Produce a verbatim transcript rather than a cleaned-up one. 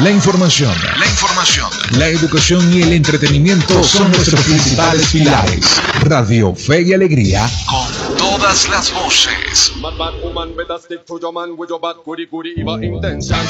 La información, la información, la educación y el entretenimiento son nuestros principales pilares. Radio Fe y Alegría, con todas las voces.